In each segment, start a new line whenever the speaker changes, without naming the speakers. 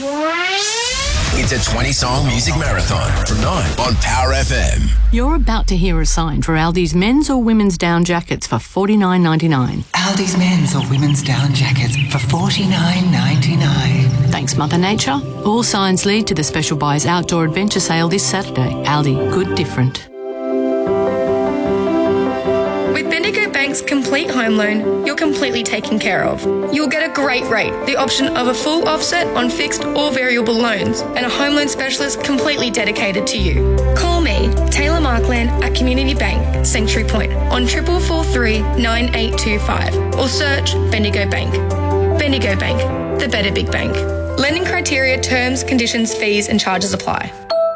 It's a 20-song music marathon from 9 on Power FM.
You're about to hear a sign for Aldi's men's or women's down jackets for $49.99.
Aldi's men's or women's down jackets for $49.99.
Thanks, Mother Nature. All signs lead to the Special Buys Outdoor Adventure Sale this Saturday. Aldi, good different.
With Bendigo Bank's complete home loan, you're completely taken care of. You'll get a great rate, the option of a full offset on fixed or variable loans, and a home loan specialist completely dedicated to you. Call me, Taylor Markland at Community Bank, Sanctuary Point, on 4443 9825, or search Bendigo Bank. Bendigo Bank, the better big bank. Lending criteria, terms, conditions, fees and charges apply.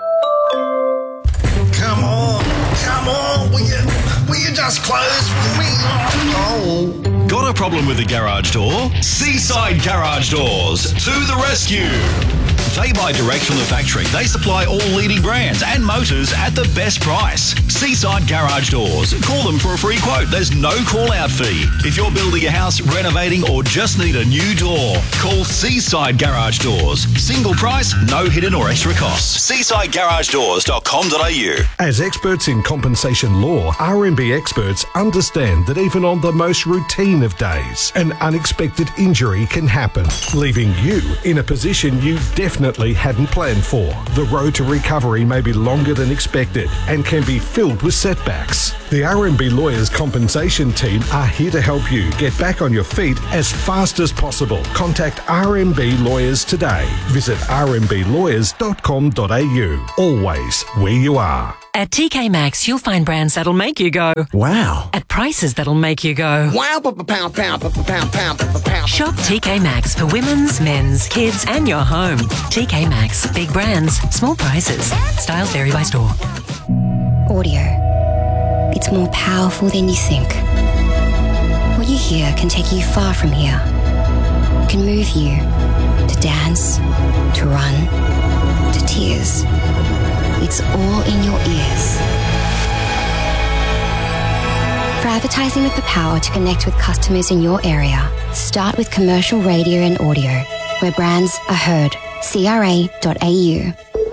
Come on, will you just close for me? Oh.
Got a problem with the garage door? Seaside Garage Doors to the rescue. They buy direct from the factory. They supply all leading brands and motors at the best price. Seaside Garage Doors. Call them for a free quote. There's no call-out fee. If you're building a house, renovating, or just need a new door, call Seaside Garage Doors. Single price, no hidden or extra costs. SeasideGarageDoors.com.au.
As experts in compensation law, RMB experts understand that even on the most routine of days, an unexpected injury can happen, leaving you in a position you definitely hadn't planned for. The road to recovery may be longer than expected and can be filled with setbacks. The RMB Lawyers Compensation Team are here to help you get back on your feet as fast as possible. Contact RMB Lawyers today. Visit rmblawyers.com.au. Always where you are.
At TK Maxx, you'll find brands that'll make you go,
wow,
at prices that'll make you go,
Wow, pow.
Shop TK Maxx for women's, men's, kids, and your home. TK Maxx. Big brands, small prices. Styles vary by store.
Audio. It's more powerful than you think. What you hear can take you far from here. It can move you to dance, to run, to tears. It's all in your ears. For advertising with the power to connect with customers in your area, start with commercial radio and audio, where brands are heard. CRA.au.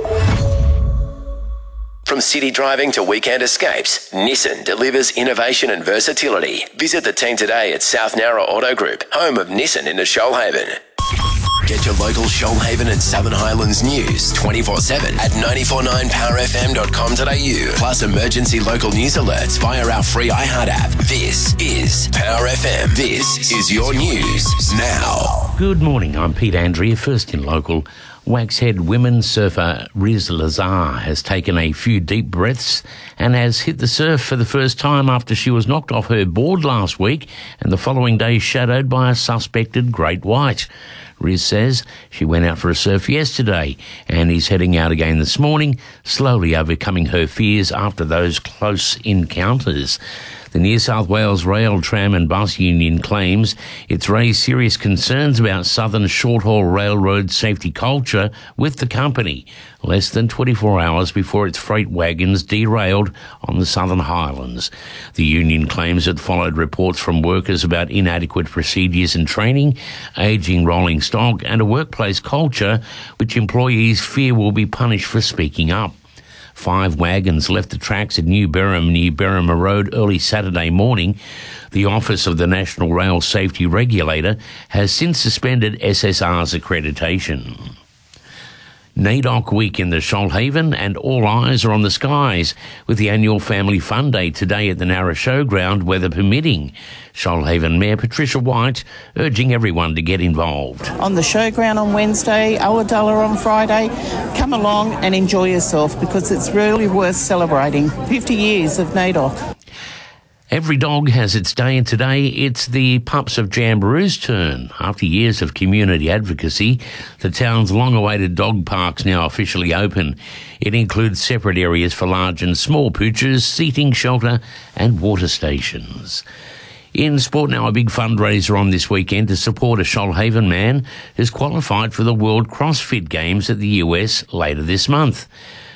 From city driving to weekend escapes, Nissan delivers innovation and versatility. Visit the team today at South Nowra Auto Group, home of Nissan in the Shoalhaven. Get your local Shoalhaven and Southern Highlands news 24/7 at 949powerfm.com.au. Plus emergency local news alerts via our free iHeart app. This is Power FM. This is your news now.
Good morning, I'm Pete Andrea, first in local. Wax Head women's surfer Riz Lazar has taken a few deep breaths and has hit the surf for the first time after she was knocked off her board last week and the following day shadowed by a suspected great white. Riz says she went out for a surf yesterday and is heading out again this morning, slowly overcoming her fears after those close encounters. The New South Wales Rail, Tram and Bus Union claims it's raised serious concerns about Southern short-haul railroad safety culture with the company, less than 24 hours before its freight wagons derailed on the Southern Highlands. The union claims it followed reports from workers about inadequate procedures and training, ageing rolling stock and a workplace culture which employees fear will be punished for speaking up. 5 wagons left the tracks at New Berrim near Berrima Road early Saturday morning. The Office of the National Rail Safety Regulator has since suspended SSR's accreditation. NAIDOC Week in the Shoalhaven and all eyes are on the skies with the annual Family Fun Day today at the Narra Showground, weather permitting. Shoalhaven Mayor Patricia White urging everyone to get involved.
On the showground on Wednesday, Ulladulla on Friday, come along and enjoy yourself because it's really worth celebrating. 50 years of NAIDOC.
Every dog has its day, and today it's the pups of Jamboroo's turn. After years of community advocacy, the town's long-awaited dog park's now officially open. It includes separate areas for large and small pooches, seating, shelter and water stations. In sport now, a big fundraiser on this weekend to support a Shoalhaven man who's qualified for the World CrossFit Games at the US later this month.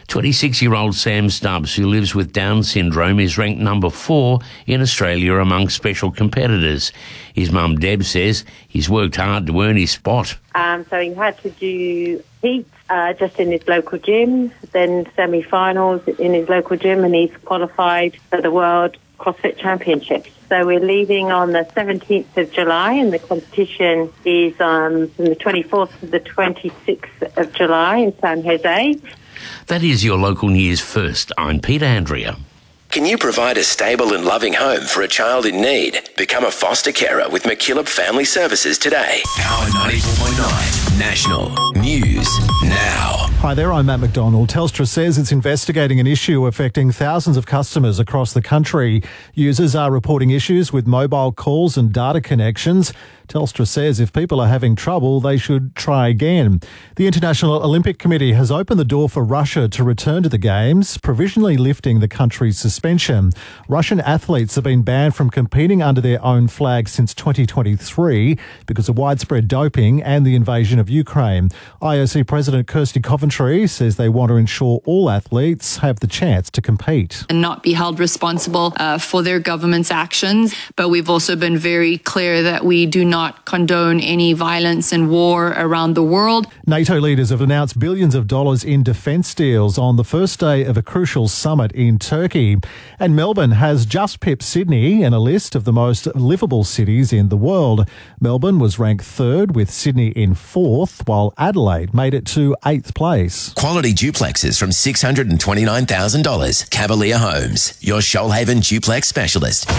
26-year-old Sam Stubbs, who lives with Down syndrome, is ranked number 4 in Australia among special competitors. His mum, Deb, says he's worked hard to earn his spot.
So he had to do heats just in his local gym, then semi-finals in his local gym, and he's qualified for the World CrossFit Championships. So we're leaving on the 17th of July, and the competition is from the 24th to the 26th of July in San Jose.
That is your local news first. I'm Peter Andrea.
Can you provide a stable and loving home for a child in need? Become a foster carer with McKillop Family Services today. Power 94.9 National News Now.
Hi there, I'm Matt McDonald. Telstra says it's investigating an issue affecting thousands of customers across the country. Users are reporting issues with mobile calls and data connections. Telstra says if people are having trouble, they should try again. The International Olympic Committee has opened the door for Russia to return to the Games, provisionally lifting the country's suspension. Russian athletes have been banned from competing under their own flag since 2023 because of widespread doping and the invasion of Ukraine. IOC President Kirsty Coventry says they want to ensure all athletes have the chance to compete.
And not be held responsible for their government's actions. But we've also been very clear that we do not condone any violence and war around the world.
NATO leaders have announced billions of dollars in defence deals on the first day of a crucial summit in Turkey. And Melbourne has just pipped Sydney in a list of the most livable cities in the world. Melbourne was ranked 3rd with Sydney in 4th, while Adelaide made it to 8th place.
Quality duplexes from $629,000. Cavalier Homes, your Shoalhaven duplex specialist.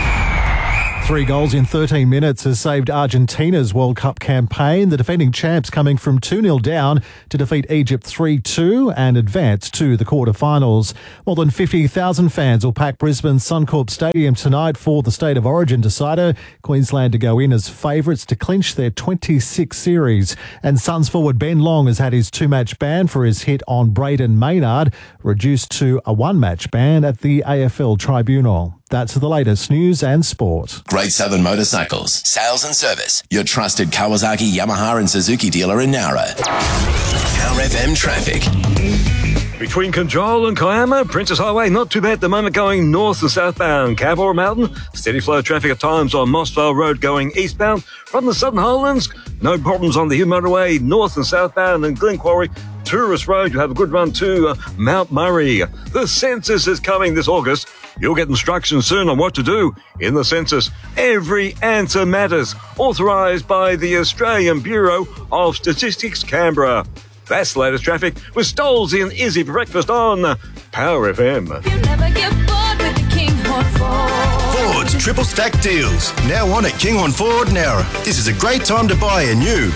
3 goals in 13 minutes has saved Argentina's World Cup campaign. The defending champs coming from 2-0 down to defeat Egypt 3-2 and advance to the quarterfinals. More than 50,000 fans will pack Brisbane's Suncorp Stadium tonight for the State of Origin decider. Queensland to go in as favourites to clinch their 26th series. And Suns forward Ben Long has had his 2-match ban for his hit on Braden Maynard, reduced to a 1-match ban at the AFL Tribunal. That's the latest news and sport.
Great Southern Motorcycles, sales and service. Your trusted Kawasaki, Yamaha and Suzuki dealer in Nowra. Power FM traffic.
Between Control and Kiama, Princess Highway, not too bad at the moment going north and southbound. Cavor Mountain, steady flow of traffic at times on Mossvale Road going eastbound. From the Southern Highlands, no problems on the Hume Motorway, north and southbound, and Glen Quarry, Tourist Road, you have a good run to Mount Murray. The census is coming this August. You'll get instructions soon on what to do in the census. Every answer matters. Authorised by the Australian Bureau of Statistics, Canberra. That's the latest traffic with Stolzy and Izzy for breakfast on Power FM.
You'll never get bored with the Kinghorn Ford.
Ford's triple stack deals. Now on at Kinghorn Ford Nowra. This is a great time to buy a new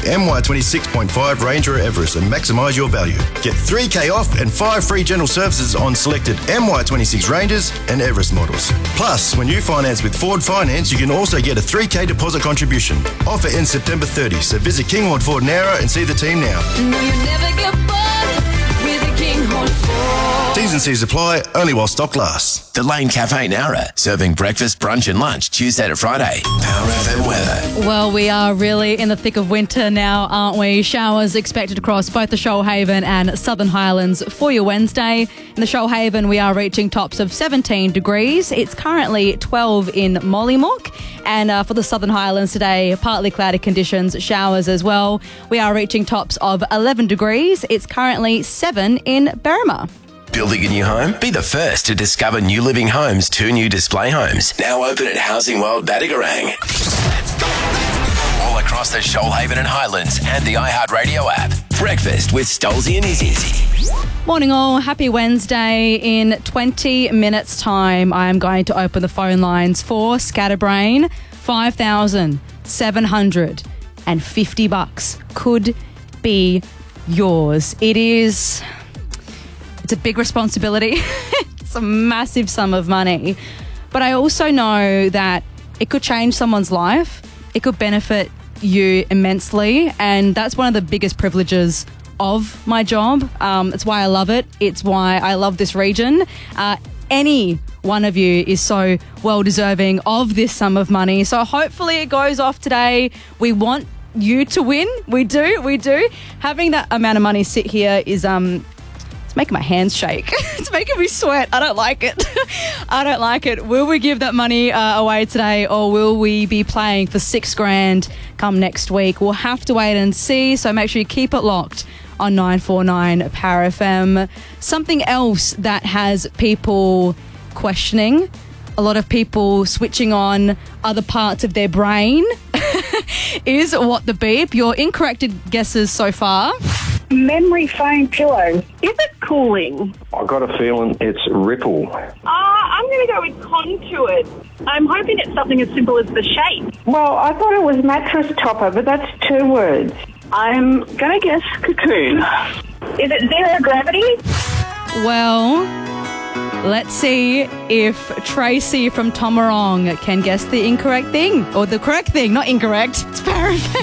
MY26.5 Ranger Everest and maximise your value. Get $3,000 off and 5 free general services on selected MY26 Rangers and Everest models. Plus, when you finance with Ford Finance, you can also get a $3,000 deposit contribution. Offer ends September 30, so visit Kinghorn Ford Nowra and see the team now.
No, you'll never get bored with a Kinghorn Ford.
T's and C's apply, only while stock lasts.
The Lane Cafe Nowra, serving breakfast, brunch and lunch Tuesday to Friday. Power FM weather.
Well, we are really in the thick of winter now, aren't we? Showers expected across both the Shoalhaven and Southern Highlands for your Wednesday. In the Shoalhaven, we are reaching tops of 17 degrees. It's currently 12 in Mollymook. And for the Southern Highlands today, partly cloudy conditions, showers as well. We are reaching tops of 11 degrees. It's currently 7 in Berrima.
Building a new home? Be the first to discover New Living Homes' 2 new display homes. Now open at Housing World Battigarang. All across the Shoalhaven and Highlands and the iHeartRadio app. Breakfast with Stolzy and Izzy.
Morning all, happy Wednesday. In 20 minutes time, I am going to open the phone lines for Scatterbrain. $5,750 could be yours. It's a big responsibility. It's a massive sum of money. But I also know that it could change someone's life. It could benefit you immensely. And that's one of the biggest privileges of my job. It's why I love it. It's why I love this region. Any one of you is so well deserving of this sum of money. So hopefully it goes off today. We want you to win. We do. Having that amount of money sit here is It's making my hands shake. It's making me sweat. I don't like it. I don't like it. Will we give that money away today, or will we be playing for $6,000 come next week? We'll have to wait and see, so make sure you keep it locked on 949 Power FM. Something else that has people questioning, a lot of people switching on other parts of their brain, is what the beep. Your incorrect guesses so far.
Memory foam pillow. Is it cooling?
I got a feeling it's Ripple.
I'm going to go with Contour. I'm hoping it's something as simple as the shape.
Well, I thought it was mattress topper, but that's 2 words.
I'm going to guess Cocoon. Is it zero gravity?
Well, let's see if Tracy from Tomarong can guess the incorrect thing. Or the correct thing, not incorrect. It's Power FM.